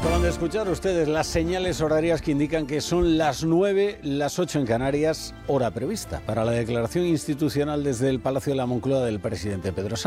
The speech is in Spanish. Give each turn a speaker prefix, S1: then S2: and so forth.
S1: Acaban de escuchar ustedes las señales horarias que indican que son las 9, las 8 en Canarias, hora prevista para la declaración institucional desde el Palacio de la Moncloa del presidente Pedro Sánchez.